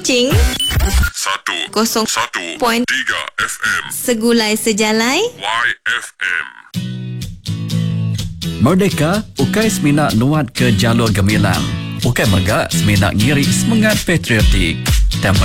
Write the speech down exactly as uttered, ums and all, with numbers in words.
Kuching Satu Kosong Satu Point Tiga F M Segulai Sejalai Y F M. Merdeka, ukai seminat nuat ke jalur gemilang. Ukai megak seminat ngiri semangat patriotik. Dan